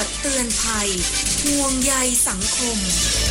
จเตือนภัยห่วงใยสังคม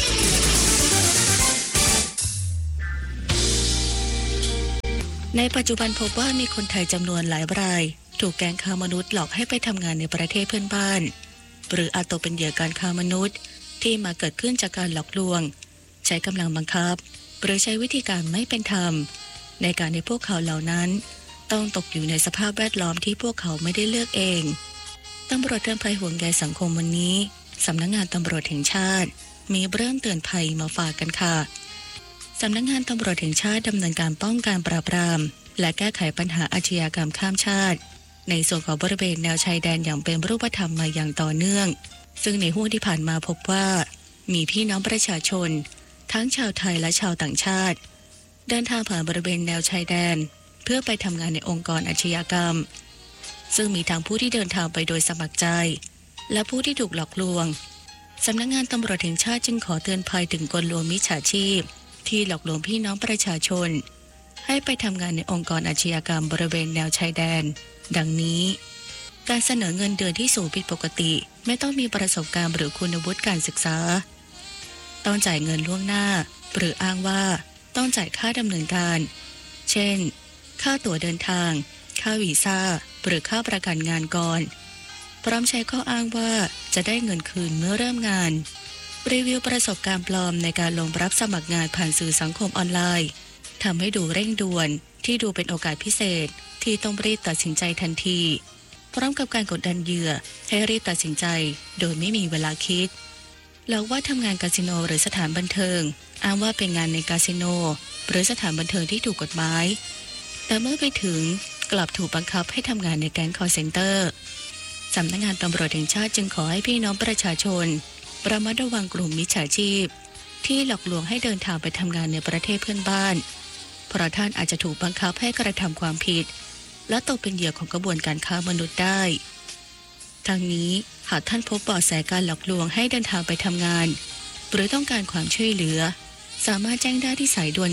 ในปัจจุบันพบว่ามีคนไทยจำนวนหลายรายถูกแก๊งค้ามนุษย์หลอกให้ไปทำงานในประเทศเพื่อนบ้านหรืออาจตกเป็นเหยื่อการค้ามนุษย์ที่มาเกิดขึ้นจากการหลอกลวงใช้กำลังบังคับหรือใช้วิธีการไม่เป็นธรรมในการให้พวกเขาเหล่านั้นต้องตกอยู่ในสภาพแวดล้อมที่พวกเขาไม่ได้เลือกเองตำรวจเตือนภัยห่วงใยสังคมวันนี้สำนักงานตำรวจแห่งชาติมีเรื่องเตือนภัยมาฝากกันค่ะสำนักงานตำรวจแห่งชาติดำเนินการป้องกันปราบปรามและแก้ไขปัญหาอาชญากรรมข้ามชาติในส่วนของบริเวณแนวชายแดนอย่างเป็นรูปธรรมมาอย่างต่อเนื่องซึ่งในห่วงที่ผ่านมาพบว่ามีพี่น้องประชาชนทั้งชาวไทยและชาวต่างชาติเดินทางผ่านบริเวณแนวชายแดนเพื่อไปทำงานในองค์กรอาชญากรรมซึ่งมีทั้งผู้ที่เดินทางไปโดยสมัครใจและผู้ที่ถูกหลอกลวงสำนักงานตำรวจแห่งชาติจึงขอเตือนภัยถึงกลลวงมิจฉาชีพที่หลอกลวงพี่น้องประชาชนให้ไปทำงานในองค์กรอาชญากรรมบริเวณแนวชายแดนดังนี้การเสนอเงินเดือนที่สูงผิดปกติไม่ต้องมีประสบการณ์หรือคุณวุฒิการศึกษาต้องจ่ายเงินล่วงหน้าหรืออ้างว่าต้องจ่ายค่าดำเนินการเช่นค่าตั๋วเดินทางค่าวีซ่าหรือค่าประกันงานก่อนพร้อมใช้ข้ออ้างว่าจะได้เงินคืนเมื่อเริ่มงานรีวิวประสบการณ์ปลอมในการลงรับสมัครงานผ่านสื่อสังคมออนไลน์ทำให้ดูเร่งด่วนที่ดูเป็นโอกาสพิเศษที่ต้องรีบตัดสินใจทันทีพร้อมกับการกดดันเหยื่อให้รีบตัดสินใจโดยไม่มีเวลาคิดหลอกว่าทำงานคาสิโนหรือสถานบันเทิงอ้างว่าเป็นงานในคาสิโนหรือสถานบันเทิงที่ถูกกฎหมายแต่เมื่อไปถึงกลับถูกบังคับให้ทำงานในแก๊งคอลเซ็นเตอร์สำนักงานตำรวจแห่งชาติจึงขอให้พี่น้องประชาชนระมัดระวังกลุ่มมิจฉาชีพที่หลอกลวงให้เดินทางไปทำงานในประเทศเพื่อนบ้านเพราะท่านอาจจะถูกบังคับให้กระทำความผิดและตกเป็นเหยื่อของกระบวนการค้ามนุษย์ได้ทั้งนี้หากท่านพบเบาะแสการหลอกลวงให้เดินทางไปทำงานหรือต้องการความช่วยเหลือสามารถแจ้งได้ที่สายด่วน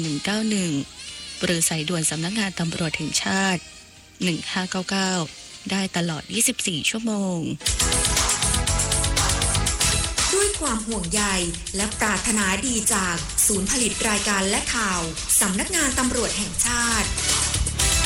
191หรือสายด่วนสำนักงานตำรวจแห่งชาติ1599ได้ตลอด24ชั่วโมงด้วยความห่วงใยและปรารถนาดีจากศูนย์ผลิตรายการและข่าวสำนักงานตำรวจแห่งชาติ